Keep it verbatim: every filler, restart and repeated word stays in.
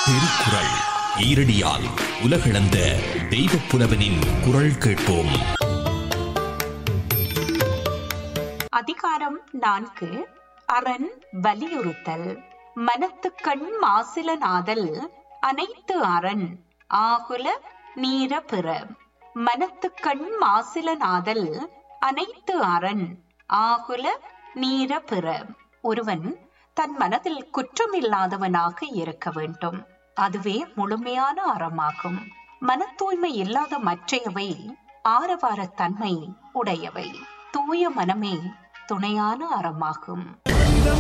திருக்குறள் ஈரடியால் உலகளந்த தெய்வப் புலவனின் குரல் கேட்போம். அதிகாரம் நான்கு. அரண் வலியுறுத்தல். மனத்துக்கண் மாசில நாதல் அனைத்து அரண் ஆகுல நீர பிற. மனத்துக்கண் மாசில நாதல் அனைத்து அரண் ஆகுல நீர பிற. ஒருவன் தன் மனதில் குற்றமில்லாதவனாக இருக்க வேண்டும். அதுவே முழுமையான அறமாகும். மன தூய்மை இல்லாத மற்றையவை ஆரவாரத்தன்மை உடையவை. தூய மனமே துணையான அறமாகும்.